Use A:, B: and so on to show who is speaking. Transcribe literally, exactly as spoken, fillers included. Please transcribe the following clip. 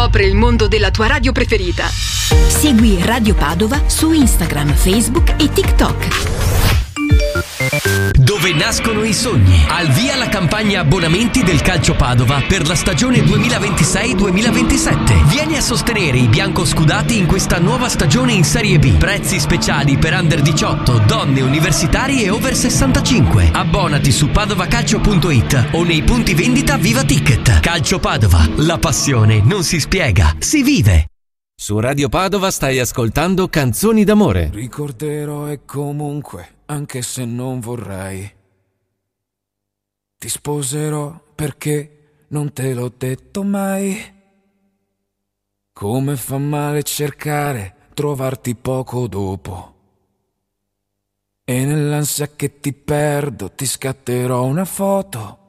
A: Scopri il mondo della tua radio preferita.
B: Segui Radio Padova su Instagram, Facebook e TikTok.
C: Dove nascono i sogni. Al via la campagna abbonamenti del Calcio Padova per la stagione duemilaventisei duemilaventisette. Vieni a sostenere i biancoscudati in questa nuova stagione in Serie B. Prezzi speciali per under diciotto, donne, universitari e over sessantacinque. Abbonati su padovacalcio punto it o nei punti vendita Viva Ticket. Calcio Padova, la passione non si spiega, si vive.
D: Su Radio Padova stai ascoltando Canzoni d'amore.
E: Ricorderò e comunque, anche se non vorrei, ti sposerò perché non te l'ho detto mai. Come fa male cercare, trovarti poco dopo. E nell'ansia che ti perdo ti scatterò una foto